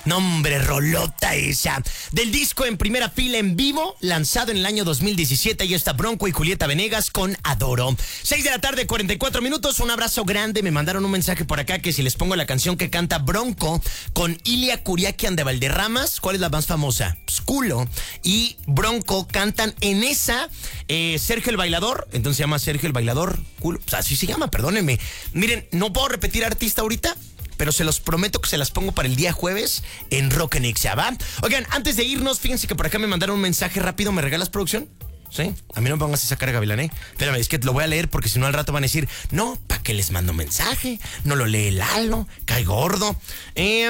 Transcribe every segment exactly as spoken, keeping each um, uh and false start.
No, hombre, rolota esa. Del disco En Primera Fila en vivo, lanzado en el año dos mil diecisiete, ahí está Bronco y Julieta Venegas con Adoro. seis de la tarde, cuarenta y cuatro minutos, un abrazo grande. Me mandaron un mensaje por acá que si les pongo la canción que canta Bronco con Ilia Curiaquian de Valderramas, ¿cuál es la más famosa? Pues Culo. Y Bronco cantan en esa eh, Sergio el Bailador, entonces se llama Sergio el Bailador, Culo, pues así se llama, perdónenme. Miren, no puedo repetir artista ahorita, pero se los prometo que se las pongo para el día jueves en Rock en Exa, ¿va? Oigan, antes de irnos, fíjense que por acá me mandaron un mensaje rápido. ¿Me regalas, producción? ¿Sí? A mí no me pongas esa carga, Gavilán, ¿eh? Espérame, es que lo voy a leer porque si no al rato van a decir, no, ¿para qué les mando mensaje? No lo lee Lalo, cae gordo. Eh,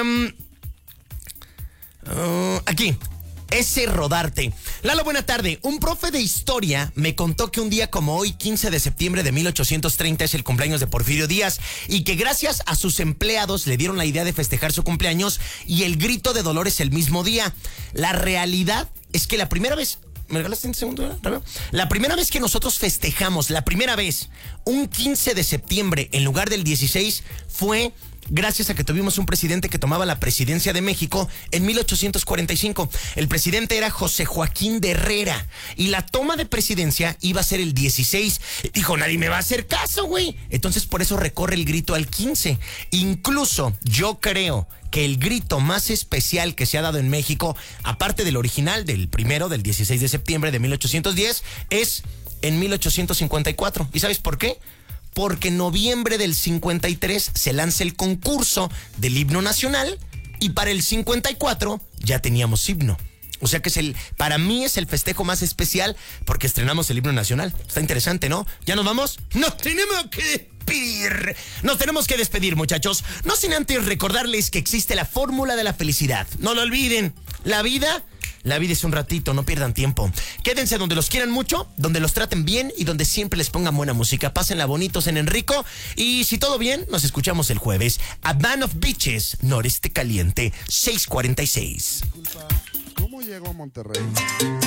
uh, aquí. Ese Rodarte. Lalo, buena tarde. Un profe de historia me contó que un día como hoy, quince de septiembre de mil ochocientos treinta, es el cumpleaños de Porfirio Díaz y que gracias a sus empleados le dieron la idea de festejar su cumpleaños y el grito de Dolores el mismo día. La realidad es que la primera vez... ¿Me regalaste un segundo? La primera vez que nosotros festejamos, la primera vez, un quince de septiembre en lugar del dieciséis, fue... gracias a que tuvimos un presidente que tomaba la presidencia de México en mil ochocientos cuarenta y cinco. El presidente era José Joaquín de Herrera y la toma de presidencia iba a ser el dieciséis. Dijo, nadie me va a hacer caso, güey. Entonces por eso recorre el grito al quince. Incluso yo creo que el grito más especial que se ha dado en México, aparte del original, del primero, del dieciséis de septiembre de mil ochocientos diez, es en mil ochocientos cincuenta y cuatro. ¿Y sabes por qué? Porque en noviembre del cincuenta y tres se lanza el concurso del himno nacional y para el cincuenta y cuatro ya teníamos himno. O sea que es el, para mí es el festejo más especial porque estrenamos el himno nacional. Está interesante, ¿no? ¿Ya nos vamos? ¡Nos tenemos que despedir! Nos tenemos que despedir, muchachos. No sin antes recordarles que existe la fórmula de la felicidad. No lo olviden. La vida... La vida es un ratito, no pierdan tiempo. Quédense donde los quieran mucho, donde los traten bien y donde siempre les pongan buena música. Pásenla bonitos en Enrico. Y si todo bien, nos escuchamos el jueves. A Band of Beaches, Noreste Caliente, seis cuarenta y seis. ¿Cómo llego a Monterrey?